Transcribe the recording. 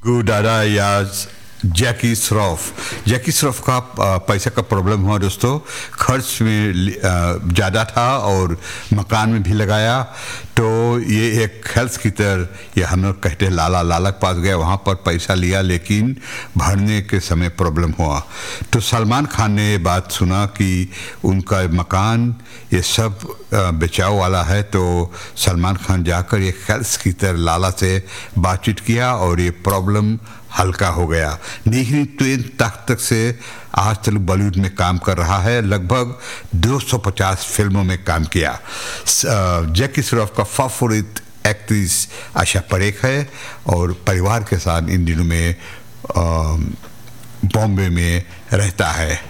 को दादा या जैकी श्रॉफ का पैसा का प्रॉब्लम हुआ दोस्तों। खर्च में ज़्यादा था और मकान में भी लगाया, तो ये एक हेल्थ की तरह ये हम लोग कहते हैं लाला के पास गया, वहाँ पर पैसा लिया लेकिन भरने के समय प्रॉब्लम हुआ। तो सलमान खान ने ये बात सुना कि उनका मकान ये सब बचाव वाला है, तो सलमान खान जाकर ये हेल्थ की तरह लाला से बातचीत किया और ये प्रॉब्लम हल्का हो गया। निहिरी ट्वेन तक से आज तक बॉलीवुड में काम कर रहा है, लगभग 250 फिल्मों में काम किया। जैकी श्रॉफ का फेवरेट एक्ट्रेस आशा परेख है और परिवार के साथ इन दिनों में बॉम्बे में रहता है।